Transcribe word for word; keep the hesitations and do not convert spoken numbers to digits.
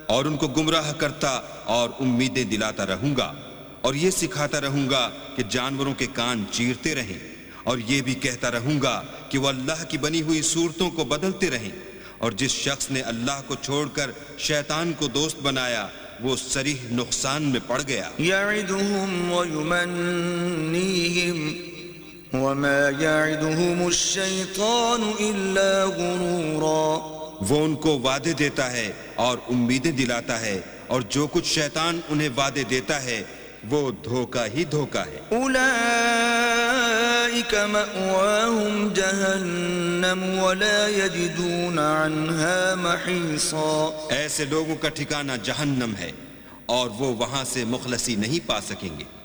और उनको गुमराह करता और उम्मीदें दिलाता रहूंगा, और ये सिखाता रहूंगा कि जानवरों के कान चीरते रहें, और ये भी कहता रहूंगा कि वो अल्लाह की बनी हुई सूरतों को बदलते रहें। और जिस शख्स ने अल्लाह को छोड़कर शैतान को दोस्त बनाया, वो सरीह नुकसान में पड़ गया। यइदुहुम व युमन्नीहिम वमा यइदुहुमुश-शैतानु इल्ला गुरूरा। वो उनको वादे देता है और उम्मीदें दिलाता है, और जो कुछ शैतान उन्हें वादे देता है वो धोखा ही धोखा है। उलाइका मअवाहुम जहन्नम वला यजिदून अन्हा महीसा। ऐसे लोगों का ठिकाना जहन्नम है और वो वहां से मुखलसी नहीं पा सकेंगे।